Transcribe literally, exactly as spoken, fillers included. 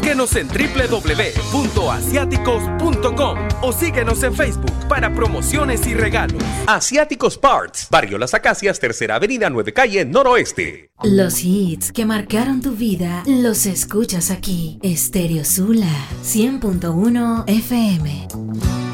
Búsquenos en doble u doble u doble u punto asiáticos punto com o síguenos en Facebook para promociones y regalos. Asiáticos Parts, Barrio Las Acacias, Tercera Avenida, nueve Calle, Noroeste. Los hits que marcaron tu vida los escuchas aquí. Estéreo Sula, cien punto uno F M.